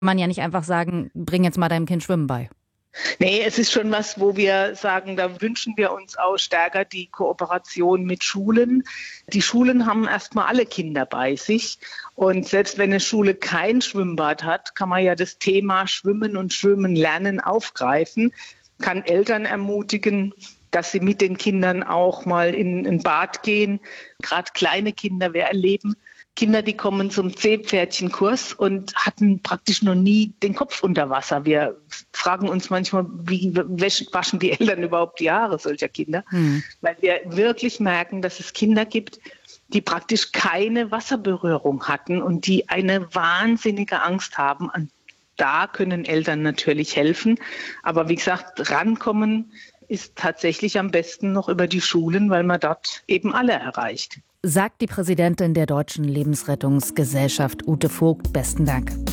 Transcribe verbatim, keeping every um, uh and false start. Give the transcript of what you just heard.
Man ja nicht einfach sagen, bring jetzt mal deinem Kind Schwimmen bei. Nee, es ist schon was, wo wir sagen, da wünschen wir uns auch stärker die Kooperation mit Schulen. Die Schulen haben erstmal alle Kinder bei sich. Und selbst wenn eine Schule kein Schwimmbad hat, kann man ja das Thema Schwimmen und Schwimmen lernen aufgreifen, kann Eltern ermutigen, dass sie mit den Kindern auch mal in ein Bad gehen. Gerade kleine Kinder, wir erleben Kinder, die kommen zum Seepferdchenkurs und hatten praktisch noch nie den Kopf unter Wasser. Wir fragen uns manchmal, wie waschen die Eltern überhaupt die Haare solcher Kinder? Hm. Weil wir wirklich merken, dass es Kinder gibt, die praktisch keine Wasserberührung hatten und die eine wahnsinnige Angst haben. Und da können Eltern natürlich helfen. Aber wie gesagt, rankommen ist tatsächlich am besten noch über die Schulen, weil man dort eben alle erreicht. Sagt die Präsidentin der Deutschen Lebensrettungsgesellschaft, Ute Vogt. Besten Dank.